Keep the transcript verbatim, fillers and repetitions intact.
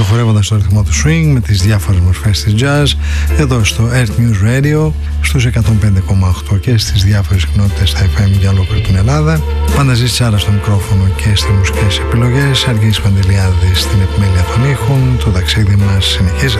το χορεύοντας στο ρυθμό του swing με τις διάφορες μορφές της jazz εδώ στο Earth News Radio στους εκατόν πέντε κόμμα οκτώ και στις διάφορες κοινότητες στα εφ εμ για ολόκληρη την Ελλάδα. Πάντα ζήσει άρα στο μικρόφωνο και στις μουσικές επιλογές. Αργύρης Παντελιάδης στην επιμέλεια των ήχων. Το ταξίδι μας συνεχίζεται.